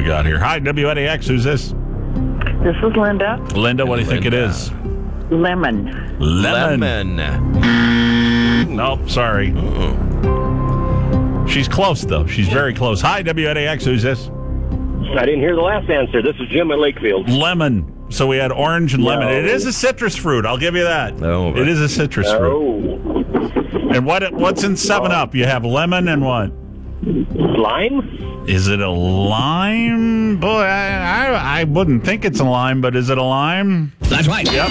got here? Hi, WNAX. Who's this? This is Linda. Linda, what do you think it is? Lemon. Nope, sorry. She's close, though. She's very close. Hi, WNAX. Who's this? I didn't hear the last answer. This is Jim at Lakefield. Lemon. So we had orange and lemon. It is a citrus fruit. I'll give you that. Oh, it is a citrus fruit. And what's in 7-Up? You have lemon and what? Lime? Is it a lime? Boy, I wouldn't think it's a lime, but is it a lime? That's right. Yep.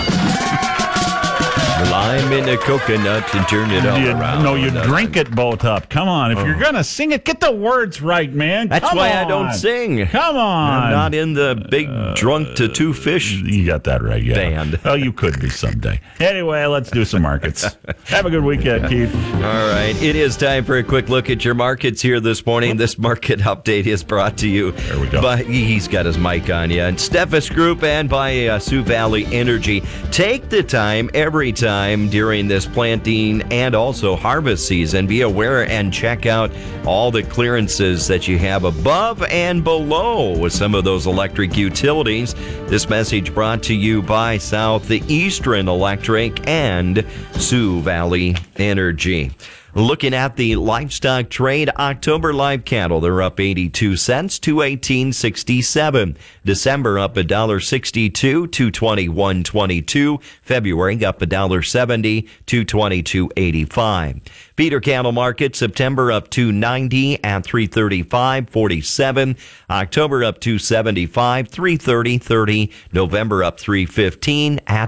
Lime in a coconut and turn it all around. No, you drink it both up. Come on. If you're going to sing it, get the words right, man. That's why I don't sing. Come on. I'm not in the big drunk to two fish. You got that right, yeah. Band. Well, you could be someday. Anyway, let's do some markets. Have a good weekend, Keith. All right. It is time for a quick look at your markets here this morning. This market update is brought to you by, he's got his mic on you, and Steffes Group and by Sioux Valley Energy. Take the time every time during this planting and also harvest season. Be aware and check out all the clearances that you have above and below with some of those electric utilities. This message brought to you by Southeastern Electric and Sioux Valley Energy. Looking at the livestock trade, October live cattle, they're up 82 cents, $218.67. December up $1.62, $221.22. February up $1.70, $222.85. Feeder cattle market, September up $290 at $335.47. October up $275, $330.30. November up $315 at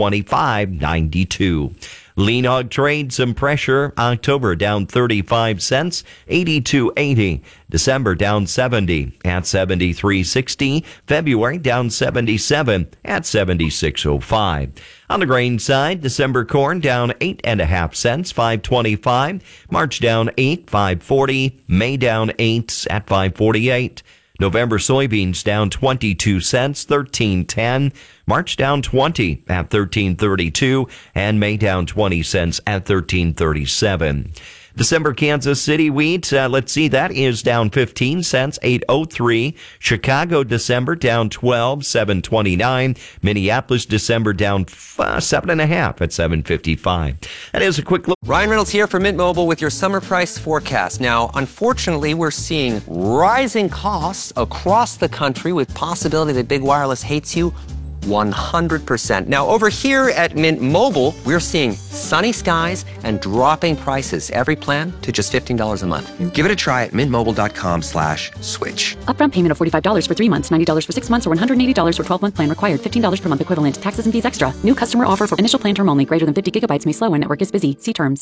$325.92. Lean hog trade, some pressure. October down 35 cents, 82.80. December down 70 at 73.60. February down 77 at 76.05. On the grain side, December corn down 8.5 cents, 5.25. March down 8, 5.40. May down 8 at 5.48. November soybeans down 22 cents, 13.10. March down 20 at 13.32, and May down 20 cents at 13.37. December Kansas City wheat, let's see, that is down 15 cents, 8.03. Chicago December down 12, 7.29. Minneapolis December down 7.5 at 7.55. That is a quick look. Ryan Reynolds here for Mint Mobile with your summer price forecast. Now, unfortunately, we're seeing rising costs across the country with possibility that big wireless hates you 100%. Now, over here at Mint Mobile, we're seeing sunny skies and dropping prices. Every plan to just $15 a month. Give it a try at mintmobile.com/switch. Upfront payment of $45 for 3 months, $90 for 6 months, or $180 for 12-month plan required. $15 per month equivalent. Taxes and fees extra. New customer offer for initial plan term only. Greater than 50 gigabytes may slow when network is busy. See terms.